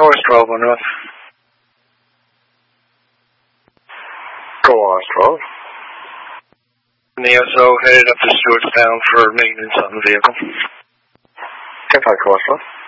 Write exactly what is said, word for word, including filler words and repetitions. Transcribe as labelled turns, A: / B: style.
A: Horse twelve one North.
B: Go Horse twelve.
A: And the S O headed up to Stewartstown for maintenance on the vehicle.
B: ten five Horse twelve.